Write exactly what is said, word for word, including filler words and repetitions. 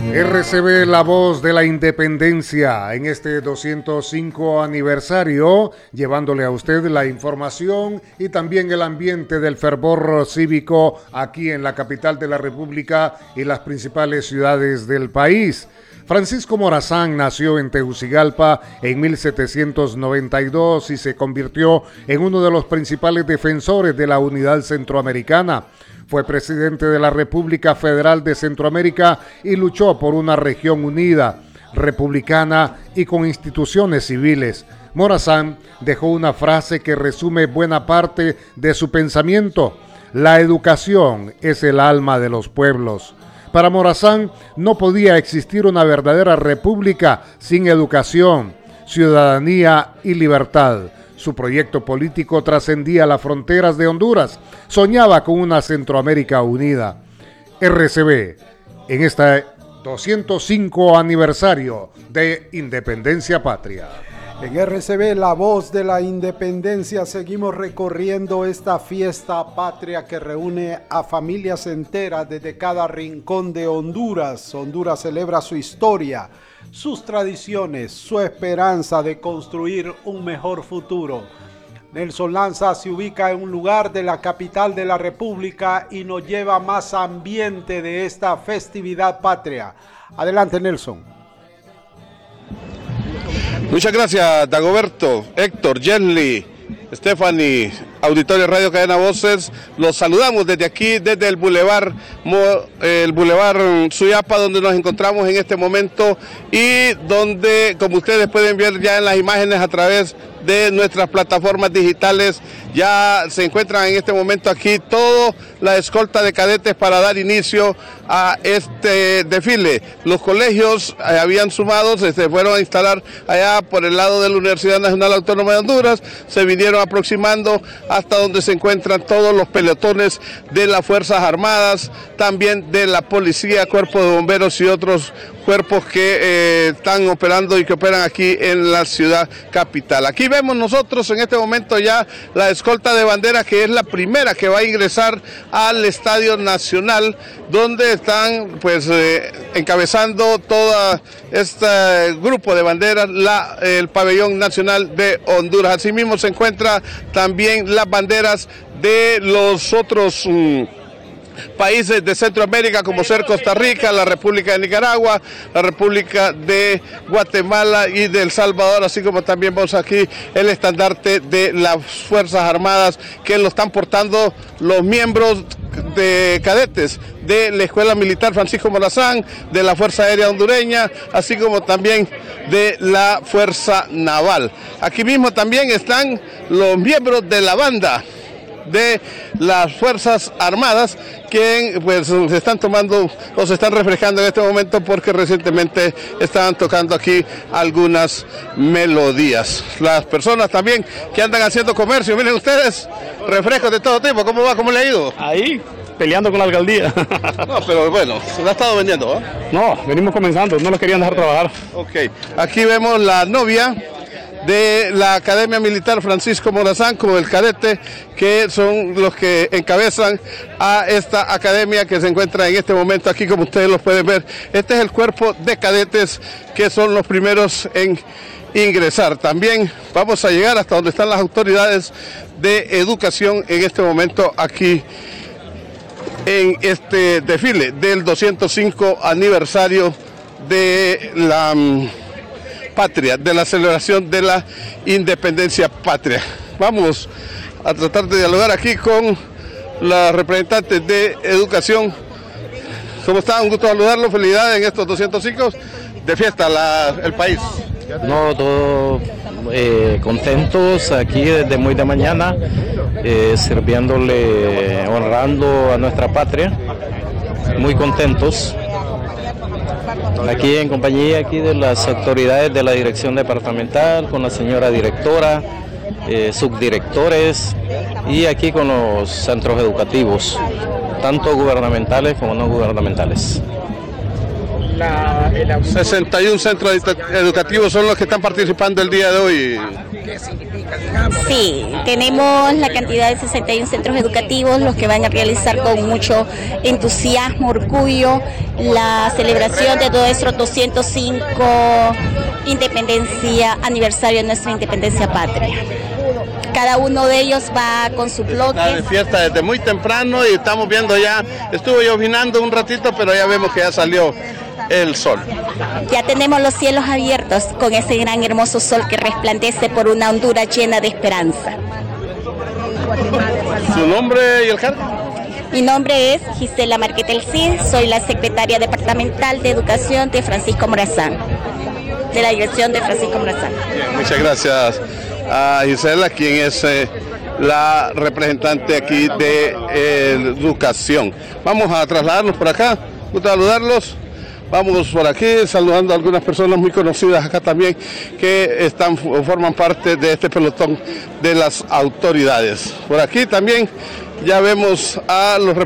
R C B, la voz de la independencia, en este doscientos cinco aniversario, llevándole a usted la información y también el ambiente del fervor cívico aquí en la capital de la República y las principales ciudades del país. Francisco Morazán nació en Tegucigalpa en mil setecientos noventa y dos y se convirtió en uno de los principales defensores de la unidad centroamericana. Fue presidente de la República Federal de Centroamérica y luchó por una región unida, republicana y con instituciones civiles. Morazán dejó una frase que resume buena parte de su pensamiento: la educación es el alma de los pueblos. Para Morazán no podía existir una verdadera república sin educación, ciudadanía y libertad. Su proyecto político trascendía las fronteras de Honduras. Soñaba con una Centroamérica unida. R C B, en este doscientos cinco aniversario de Independencia Patria. En R C B, la voz de la independencia, seguimos recorriendo esta fiesta patria que reúne a familias enteras desde cada rincón de Honduras. Honduras celebra su historia, sus tradiciones, su esperanza de construir un mejor futuro. Nelson Lanza se ubica en un lugar de la capital de la República y nos lleva más ambiente de esta festividad patria. Adelante, Nelson. Muchas gracias, Dagoberto, Héctor, Jenly, Stephanie, Auditorio Radio Cadena Voces. Los saludamos desde aquí, desde el Boulevard, el Boulevard Suyapa, donde nos encontramos en este momento y donde, como ustedes pueden ver ya en las imágenes a través de nuestras plataformas digitales, ya se encuentran en este momento aquí toda la escolta de cadetes para dar inicio a este desfile. Los colegios eh, habían sumado, se, se fueron a instalar allá por el lado de la Universidad Nacional Autónoma de Honduras, se vinieron aproximando hasta donde se encuentran todos los pelotones de las Fuerzas Armadas, también de la Policía, Cuerpo de Bomberos y otros cuerpos que eh, están operando y que operan aquí en la ciudad capital. Aquí vemos nosotros en este momento ya la escolta de bandera, que es la primera que va a ingresar al Estadio Nacional, donde están pues eh, encabezando todo este grupo de banderas la, el pabellón nacional de Honduras. Asimismo se encuentran también las banderas de los otros um, países de Centroamérica, como ser Costa Rica, la República de Nicaragua, la República de Guatemala y de El Salvador, así como también vemos aquí el estandarte de las Fuerzas Armadas, que lo están portando los miembros de cadetes de la Escuela Militar Francisco Morazán, de la Fuerza Aérea Hondureña, así como también de la Fuerza Naval. Aquí mismo también están los miembros de la banda de las Fuerzas Armadas, que pues se están tomando o se están refrescando en este momento porque recientemente estaban tocando aquí algunas melodías. Las personas también que andan haciendo comercio, miren ustedes, refrescos de todo tipo. ¿Cómo va? ¿Cómo le ha ido? Ahí, peleando con la alcaldía. No, pero bueno, se lo ha estado vendiendo, ¿eh? No, venimos comenzando, no lo querían dejar trabajar. Ok, aquí vemos la novia de la Academia Militar Francisco Morazán con el cadete, que son los que encabezan a esta academia que se encuentra en este momento aquí, como ustedes lo pueden ver. Este es el cuerpo de cadetes que son los primeros en ingresar. También vamos a llegar hasta donde están las autoridades de educación en este momento aquí en este desfile del doscientos cinco aniversario de la patria, de la celebración de la independencia patria. Vamos a tratar de dialogar aquí con las representantes de educación. ¿Cómo está? Un gusto saludarlo, felicidades en estos doscientos cinco de fiesta la, el país. No, todos eh, contentos aquí desde muy de mañana, eh, sirviéndole, honrando a nuestra patria, muy contentos. Aquí en compañía aquí de las autoridades de la dirección departamental, con la señora directora, eh, subdirectores y aquí con los centros educativos, tanto gubernamentales como no gubernamentales. La sesenta y un centros educativos son los que están participando el día de hoy. Sí, tenemos la cantidad de sesenta y un centros educativos, los que van a realizar con mucho entusiasmo, orgullo, la celebración de nuestro doscientos cinco independencia, aniversario de nuestra independencia patria. Cada uno de ellos va con su bloque. Está de fiesta desde muy temprano y estamos viendo ya, estuvo llovinando un ratito, pero ya vemos que ya salió el sol. Ya tenemos los cielos abiertos con ese gran hermoso sol que resplandece por una Honduras llena de esperanza. ¿Su nombre y el cargo? Mi nombre es Gisela Marquetel Cid, soy la secretaria departamental de Educación de Francisco Morazán, de la dirección de Francisco Morazán. Bien, muchas gracias a Gisela, quien es eh, la representante aquí de eh, Educación. Vamos a trasladarnos por acá, gusto saludarlos. Vamos por aquí saludando a algunas personas muy conocidas acá también que están forman parte de este pelotón de las autoridades. Por aquí también ya vemos a los